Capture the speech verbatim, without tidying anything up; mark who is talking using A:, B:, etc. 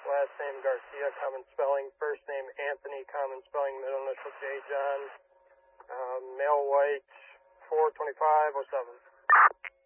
A: last name Garcia, common spelling, first name Anthony, common spelling, middle initial J. John, uh, male white, four twenty-five oh seven.